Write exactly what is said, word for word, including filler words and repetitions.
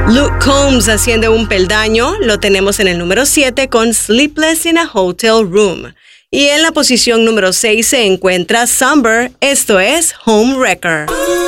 Luke Combs asciende un peldaño, lo tenemos en el número siete con Sleepless in a Hotel Room. Y en la posición número seis se encuentra Somber, esto es Homewrecker.